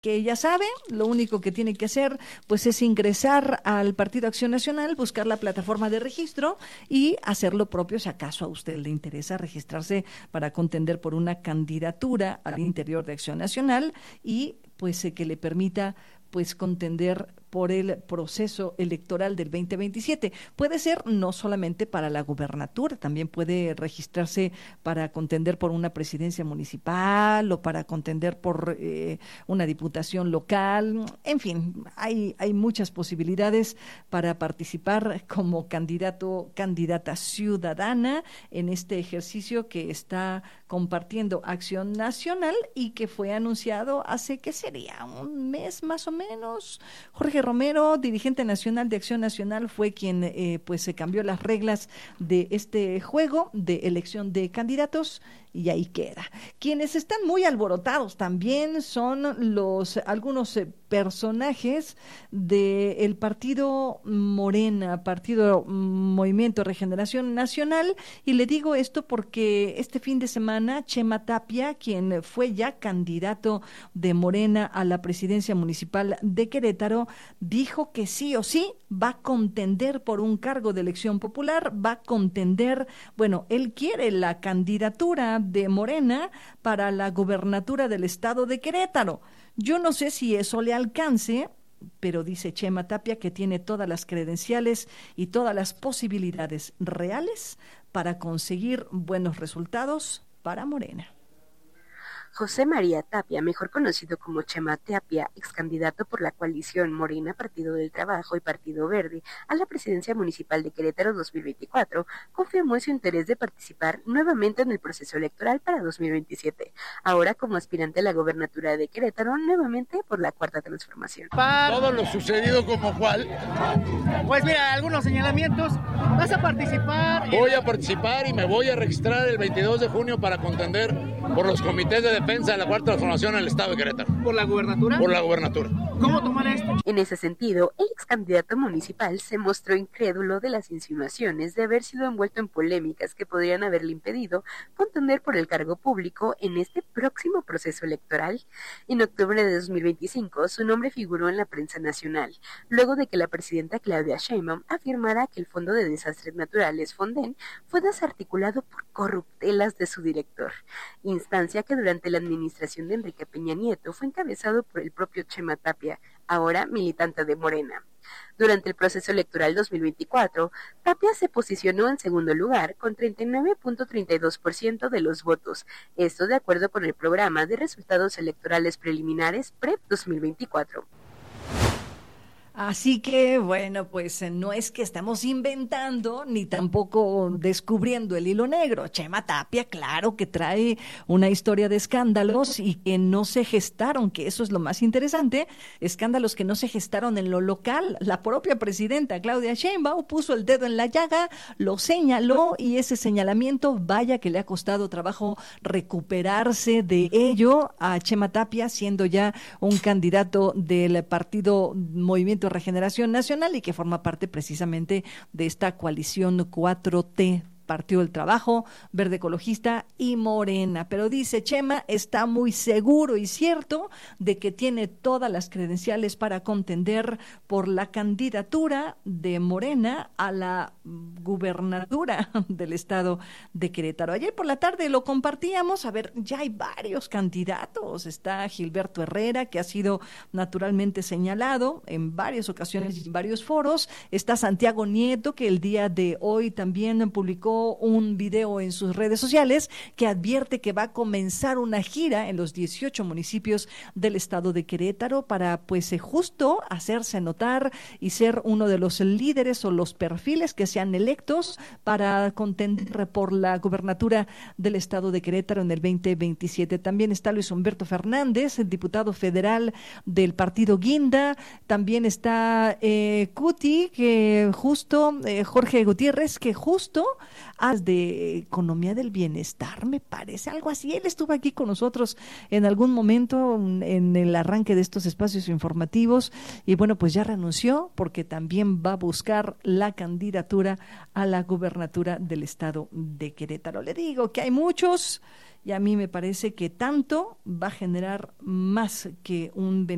que ya sabe, lo único que tiene que hacer pues es ingresar al Partido Acción Nacional, buscar la plataforma de registro y hacer lo propio si acaso a usted le interesa registrarse para contender por una candidatura al interior de Acción Nacional y pues que le permita pues contender por el proceso electoral del 2027. Puede ser no solamente para la gubernatura, también puede registrarse para contender por una presidencia municipal o para contender por una diputación local. En fin, hay muchas posibilidades para participar como candidata ciudadana en este ejercicio que está compartiendo Acción Nacional y que fue anunciado hace, ¿qué sería? Un mes más o menos. Jorge Romero, dirigente nacional de Acción Nacional, fue quien pues se cambió las reglas de este juego de elección de candidatos y ahí queda. Quienes están muy alborotados también son algunos personajes del partido Morena, partido Movimiento Regeneración Nacional, y le digo esto porque este fin de semana Chema Tapia, quien fue ya candidato de Morena a la presidencia municipal de Querétaro, dijo que sí o sí va a contender por un cargo de elección popular, va a contender, bueno, él quiere la candidatura de Morena para la gubernatura del estado de Querétaro. Yo no sé si eso le alcance, pero dice Chema Tapia que tiene todas las credenciales y todas las posibilidades reales para conseguir buenos resultados para Morena. José María Tapia, mejor conocido como Chema Tapia, ex candidato por la coalición Morena, Partido del Trabajo y Partido Verde a la presidencia municipal de Querétaro 2024, confirmó su interés de participar nuevamente en el proceso electoral para 2027, ahora como aspirante a la gobernatura de Querétaro, nuevamente por la Cuarta Transformación. Todo lo sucedido como cual. Pues mira, algunos señalamientos. ¿Vas a participar? Voy a participar y me voy a registrar el 22 de junio para contender por los comités de defensa de la Cuarta Transformación en el estado de Querétaro. ¿Por la gubernatura? Por la gubernatura. ¿Cómo tomar esto? En ese sentido, el ex candidato municipal se mostró incrédulo de las insinuaciones de haber sido envuelto en polémicas que podrían haberle impedido contender por el cargo público en este próximo proceso electoral. En octubre de 2025, su nombre figuró en la prensa nacional, luego de que la presidenta Claudia Sheinbaum afirmara que el Fondo de Desastres Naturales, Fonden, fue desarticulado por corruptelas de su director, instancia que durante la administración de Enrique Peña Nieto fue encabezado por el propio Chema Tapia, ahora militante de Morena. Durante el proceso electoral 2024, Tapia se posicionó en segundo lugar con 39.32% de los votos, esto de acuerdo con el programa de resultados electorales preliminares PREP 2024. Así que, bueno, pues no es que estamos inventando ni tampoco descubriendo el hilo negro. Chema Tapia, claro que trae una historia de escándalos y que no se gestaron, que eso es lo más interesante, escándalos que no se gestaron en lo local. La propia presidenta Claudia Sheinbaum puso el dedo en la llaga, lo señaló y ese señalamiento, vaya que le ha costado trabajo recuperarse de ello a Chema Tapia, siendo ya un candidato del partido Movimiento Regeneración Nacional y que forma parte precisamente de esta coalición 4T, Partido del Trabajo, Verde Ecologista y Morena. Pero dice Chema, está muy seguro y cierto de que tiene todas las credenciales para contender por la candidatura de Morena a la gubernatura del estado de Querétaro. Ayer por la tarde lo compartíamos, a ver, ya hay varios candidatos. Está Gilberto Herrera, que ha sido naturalmente señalado en varias ocasiones y en varios foros. Está Santiago Nieto, que el día de hoy también publicó un video en sus redes sociales que advierte que va a comenzar una gira en los 18 municipios del estado de Querétaro para pues justo hacerse notar y ser uno de los líderes o los perfiles que sean electos para contender por la gubernatura del estado de Querétaro en el 2027. También está Luis Humberto Fernández, el diputado federal del partido Guinda. También está Cuti, que justo, Jorge Gutiérrez, que justo de Economía del Bienestar, me parece, algo así. Él estuvo aquí con nosotros en algún momento en el arranque de estos espacios informativos y bueno, pues ya renunció porque también va a buscar la candidatura a la gubernatura del estado de Querétaro. Le digo que hay muchos y a mí me parece que tanto va a generar más que un beneficio